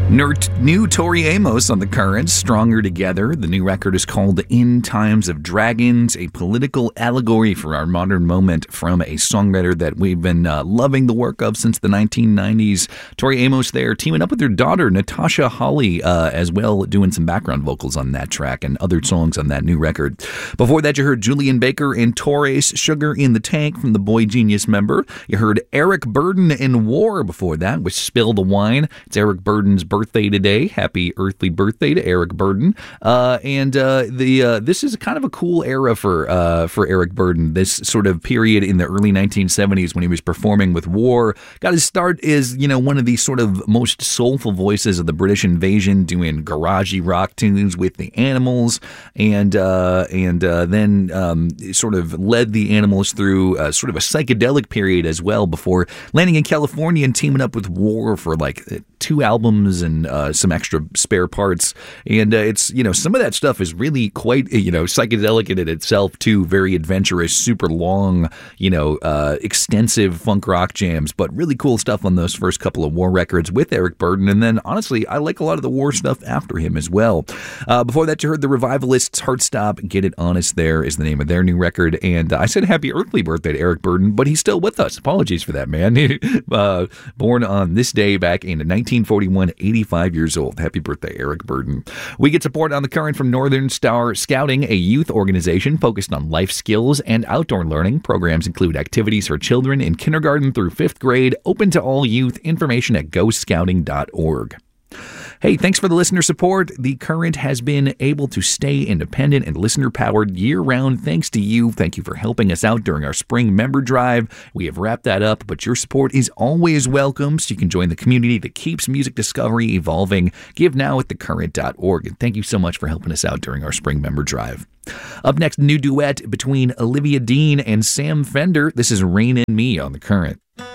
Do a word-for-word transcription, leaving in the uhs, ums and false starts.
New Tori Amos on the Current, Stronger Together. The new record is called In Times of Dragons, a political allegory for our modern moment from a songwriter that we've been uh, loving the work of since the nineteen nineties. Tori Amos there teaming up with her daughter, Natasha Hawley, uh, as well, doing some background vocals on that track and other songs on that new record. Before that, you heard Julian Baker and Torres, Sugar in the Tank from the Boy Genius member. You heard Eric Burdon in War before that with Spill the Wine. It's Eric Burdon's birthday today. Happy earthly birthday to Eric Burdon. Uh, and uh, the uh, this is kind of a cool era for uh, for Eric Burdon. This sort of period in the early nineteen seventies when he was performing with War. Got his start as, you know, one of the sort of most soulful voices of the British invasion, doing garagey rock tunes with the Animals, and uh, and uh, then um, sort of led the Animals through uh, sort of a psychedelic period as well before landing in California and teaming up with War for like two albums and uh, some extra spare parts. And uh, it's, you know, some of that stuff is really quite, you know, psychedelic in it itself too. Very adventurous, super long, you know, uh, extensive funk rock jams, but really cool stuff on those first couple of War records with Eric Burdon. And then honestly, I like a lot of the War stuff after him as well. Uh, before that, you heard the Revivalists, Heartstop, Get It Honest There is the name of their new record. And I said happy earthly birthday to Eric Burdon, but he's still with us. Apologies for that, man. uh, born on this day back in nineteen forty-one, eighty-five years old. Happy birthday, Eric Burdon. We get support on the Current from Northern Star Scouting, a youth organization focused on life skills and outdoor learning. Programs include activities for children in kindergarten through fifth grade, open to all youth. Information at go scouting dot org. Hey, thanks for the listener support. The Current has been able to stay independent and listener-powered year-round thanks to you. Thank you for helping us out during our spring member drive. We have wrapped that up, but your support is always welcome, so you can join the community that keeps music discovery evolving. Give now at the current dot org, and thank you so much for helping us out during our spring member drive. Up next, new duet between Olivia Dean and Sam Fender. This is Rain in Me on the Current.